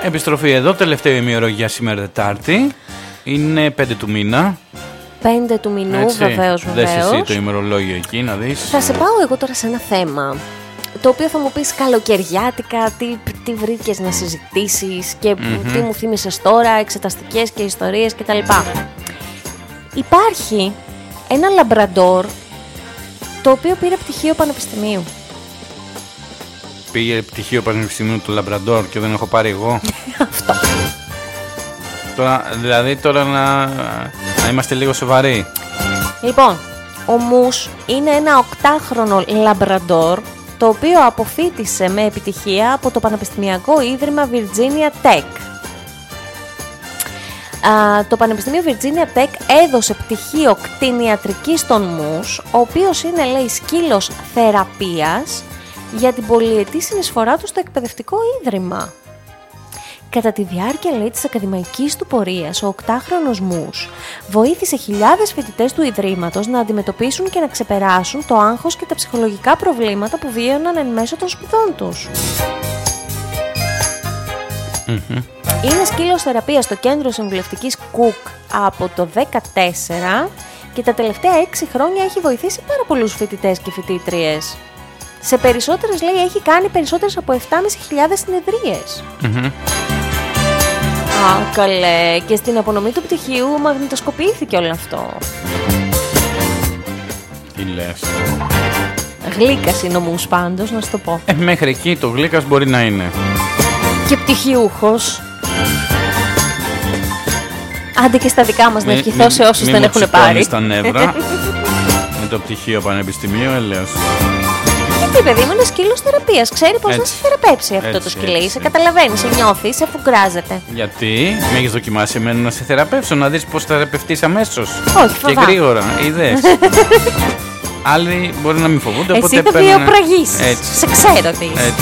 Επιστροφή εδώ, τελευταίο ημίωρο για σήμερα Τετάρτη. Είναι 5 του μήνα. 5 του μηνού, βεβαίως. Δες εσύ το ημερολόγιο εκεί να δεις. Θα σε πάω εγώ τώρα σε ένα θέμα, το οποίο θα μου πεις καλοκαιριάτικα, τι βρήκες να συζητήσεις και τι μου θύμισες τώρα, εξεταστικές και ιστορίες κτλ. Υπάρχει ένα λαμπραντόρ το οποίο πήρε πτυχίο πανεπιστημίου. Πήγε πτυχίο πανεπιστημίου του λαμπραντόρ και δεν έχω πάρει εγώ. Αυτό. Τώρα να είμαστε λίγο σοβαροί. Λοιπόν, ο Μους είναι ένα 8χρονο λαμπραντόρ, το οποίο αποφοίτησε με επιτυχία από το Πανεπιστημιακό Ίδρυμα Virginia Tech. Το Πανεπιστήμιο Virginia Tech έδωσε πτυχίο κτηνιατρικής στον Μους, ο οποίος είναι, λέει, σκύλος θεραπείας για την πολυετή συνεισφορά του στο εκπαιδευτικό ίδρυμα. Κατά τη διάρκεια, λέει, της ακαδημαϊκής του πορείας, ο 8χρονος Μους βοήθησε χιλιάδες φοιτητές του Ιδρύματος να αντιμετωπίσουν και να ξεπεράσουν το άγχος και τα ψυχολογικά προβλήματα που βίωναν εν μέσω των σπουδών τους. Είναι σκύλος θεραπείας στο κέντρο συμβουλευτικής Cook από το 2014 και τα τελευταία 6 χρόνια έχει βοηθήσει πάρα πολλούς φοιτητές και φοιτήτριες. Σε περισσότερες, λέει, έχει κάνει περισσότερες από 7.500 συνεδρίες. Καλέ, και στην απονομή του πτυχίου μαγνητοσκοπήθηκε όλο αυτό. Τι λες? Γλύκας είναι ο Μους πάντως, να σου το πω. Μέχρι εκεί το γλύκας μπορεί να είναι. Και πτυχιούχος. Άντε και στα δικά μας να ευχηθώ σε όσους δεν έχουν πάρει. Στα νεύρα με το πτυχίο πανεπιστημίου, έλεος. Γιατί, παιδί μου, είναι σκύλος θεραπείας. Ξέρει πώς να σε θεραπεύσει αυτό το σκυλί. Σε καταλαβαίνει, σε νιώθει, σε φουγκράζεται. Γιατί με έχεις δοκιμάσει εμένα να σε θεραπεύσω, να δεις πώς θεραπευτείς αμέσως? Όχι, φοβάμαι. Και γρήγορα, είδες. Άλλοι μπορεί να μην φοβούνται. Εσύ θα βιοπραγείς. Σε ξέρω τι είσαι.